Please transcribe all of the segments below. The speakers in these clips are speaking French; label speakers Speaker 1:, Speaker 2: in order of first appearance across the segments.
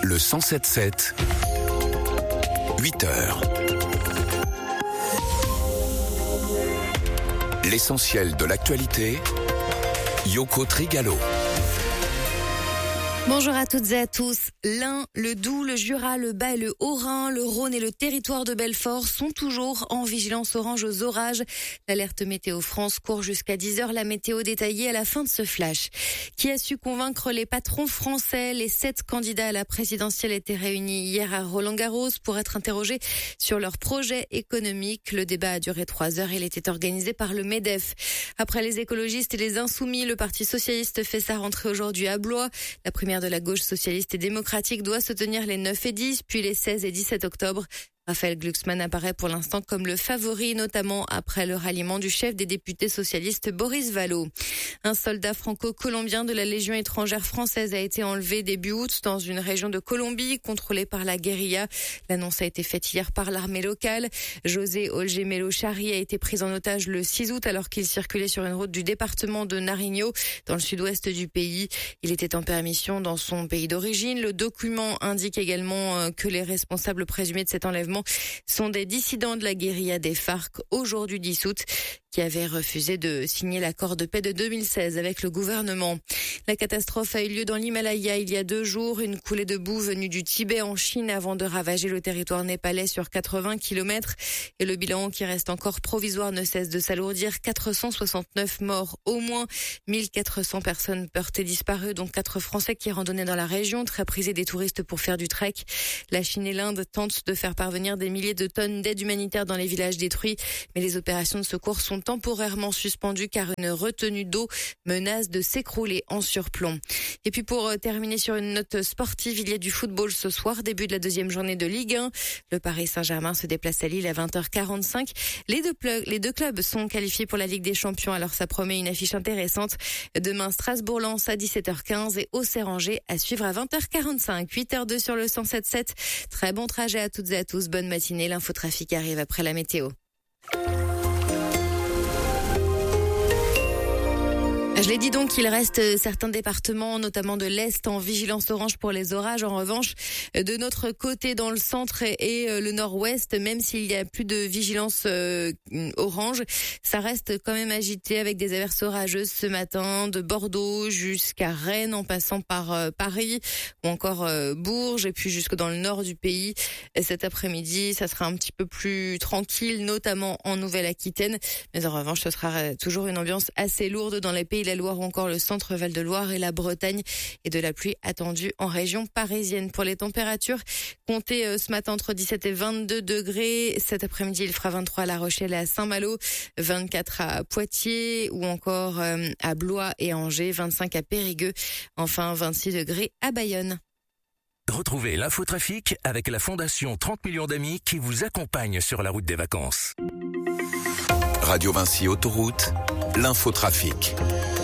Speaker 1: Le 107.7, 8h. L'essentiel de l'actualité, Yoko Trigalo.
Speaker 2: Bonjour à toutes et à tous. L'Ain, le Doubs, le Jura, le Bas et le Haut-Rhin, le Rhône et le territoire de Belfort sont toujours en vigilance orange aux orages. L'alerte Météo France court jusqu'à 10h. La météo détaillée à la fin de ce flash. Qui a su convaincre les patrons français? Les 7 candidats à la présidentielle étaient réunis hier à Roland-Garros pour être interrogés sur leur projet économique. Le débat a duré 3 heures. Il était organisé par le MEDEF. Après les écologistes et les insoumis, le Parti socialiste fait sa rentrée aujourd'hui à Blois. La primaire de la gauche socialiste et démocratique doit se tenir les 9 et 10, puis les 16 et 17 octobre. Raphaël Glucksmann apparaît pour l'instant comme le favori, notamment après le ralliement du chef des députés socialistes Boris Vallaud. Un soldat franco-colombien de la Légion étrangère française a été enlevé début août dans une région de Colombie contrôlée par la guérilla. L'annonce a été faite hier par l'armée locale. José Olgemelo Chari a été pris en otage le 6 août alors qu'il circulait sur une route du département de Nariño dans le sud-ouest du pays. Il était en permission dans son pays d'origine. Le document indique également que les responsables présumés de cet enlèvement sont des dissidents de la guérilla des FARC, aujourd'hui dissoute, qui avaient refusé de signer l'accord de paix de 2016 avec le gouvernement. La catastrophe a eu lieu dans l'Himalaya il y a 2 jours. Une coulée de boue venue du Tibet en Chine avant de ravager le territoire népalais sur 80 km. Et le bilan qui reste encore provisoire ne cesse de s'alourdir. 469 morts au moins, 1400 personnes portées disparues, dont 4 Français qui randonnaient dans la région, très prisés des touristes pour faire du trek. La Chine et l'Inde tentent de faire parvenir des milliers de tonnes d'aide humanitaire dans les villages détruits, mais les opérations de secours sont temporairement suspendues car une retenue d'eau menace de s'écrouler en surplomb. Et puis pour terminer sur une note sportive, il y a du football ce soir, début de la 2e journée de Ligue 1. Le Paris Saint-Germain se déplace à Lille à 20h45. Les deux clubs sont qualifiés pour la Ligue des Champions, alors ça promet une affiche intéressante. Demain, Strasbourg-Lens à 17h15 et Auxerre-Angers à suivre à 20h45. 8h02 sur le 107.7. Très bon trajet à toutes et à tous. Bonne matinée. L'infotrafic arrive après la météo. Je l'ai dit donc, il reste certains départements, notamment de l'Est, en vigilance orange pour les orages. En revanche, de notre côté, dans le centre et le nord-ouest, même s'il y a plus de vigilance orange, ça reste quand même agité avec des averses orageuses ce matin, de Bordeaux jusqu'à Rennes, en passant par Paris ou encore Bourges, et puis jusque dans le nord du pays. Et cet après-midi, ça sera un petit peu plus tranquille, notamment en Nouvelle-Aquitaine. Mais en revanche, ce sera toujours une ambiance assez lourde dans les Pays de la Loire ou encore le centre Val-de-Loire et la Bretagne, et de la pluie attendue en région parisienne. Pour les températures, comptez ce matin entre 17 et 22 degrés. Cet après-midi, il fera 23 à La Rochelle et à Saint-Malo, 24 à Poitiers ou encore à Blois et Angers, 25 à Périgueux, enfin 26 degrés à Bayonne.
Speaker 1: Retrouvez l'infotrafic avec la Fondation 30 millions d'amis qui vous accompagne sur la route des vacances. Radio Vinci Autoroute, l'infotrafic.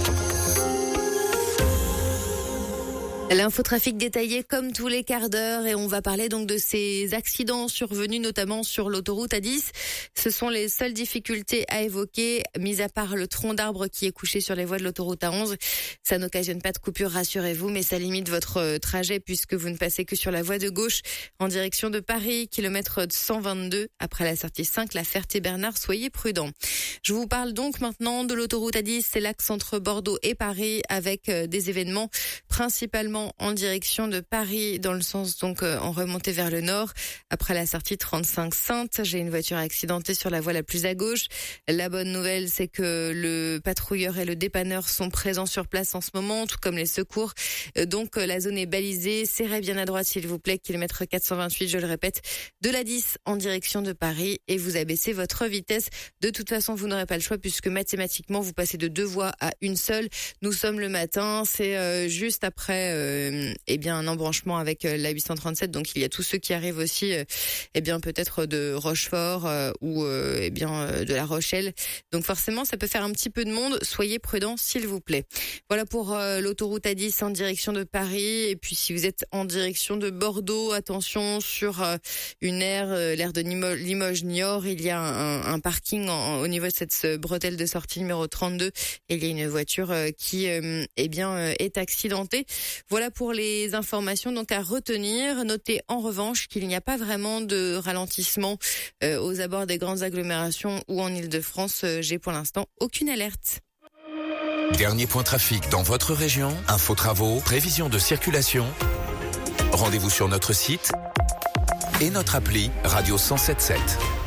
Speaker 2: L'infotrafic détaillé comme tous les quarts d'heure, et on va parler donc de ces accidents survenus notamment sur l'autoroute A10. Ce sont les seules difficultés à évoquer, mis à part le tronc d'arbre qui est couché sur les voies de l'autoroute A11. Ça n'occasionne pas de coupure, rassurez-vous, mais ça limite votre trajet puisque vous ne passez que sur la voie de gauche en direction de Paris, kilomètre 122 après la sortie 5, la Ferté-Bernard. Soyez prudents. Je vous parle donc maintenant de l'autoroute A10, c'est l'axe entre Bordeaux et Paris avec des événements principalement en direction de Paris, dans le sens donc en remontée vers le nord. Après la sortie 35 Sainte, j'ai une voiture accidentée sur la voie la plus à gauche. La bonne nouvelle, c'est que le patrouilleur et le dépanneur sont présents sur place en ce moment, tout comme les secours. Donc la zone est balisée. Serrez bien à droite, s'il vous plaît, kilomètre 428, je le répète, de la 10 en direction de Paris, et vous abaissez votre vitesse. De toute façon, vous n'aurez pas le choix puisque mathématiquement, vous passez de 2 voies à une seule. Nous sommes le matin, c'est juste après un embranchement avec la 837, donc il y a tous ceux qui arrivent aussi peut-être de Rochefort ou de La Rochelle, donc forcément ça peut faire un petit peu de monde. Soyez prudents s'il vous plaît. Voilà pour l'autoroute A10 en direction de Paris. Et puis si vous êtes en direction de Bordeaux, attention sur l'aire de Limoges-Niort, il y a un parking au niveau de cette bretelle de sortie numéro 32, et il y a une voiture qui est accidentée. Voilà Voilà pour les informations donc à retenir. Notez en revanche qu'il n'y a pas vraiment de ralentissement aux abords des grandes agglomérations ou en Île-de-France. J'ai pour l'instant aucune alerte.
Speaker 1: Dernier point trafic dans votre région, info travaux, prévision de circulation. Rendez-vous sur notre site et notre appli Radio 107.7.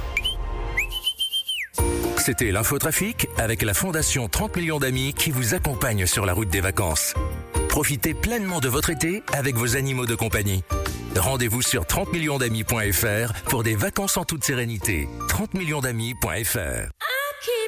Speaker 1: C'était l'infotrafic avec la Fondation 30 millions d'amis qui vous accompagne sur la route des vacances. Profitez pleinement de votre été avec vos animaux de compagnie. Rendez-vous sur 30millionsdamis.fr pour des vacances en toute sérénité. 30millionsdamis.fr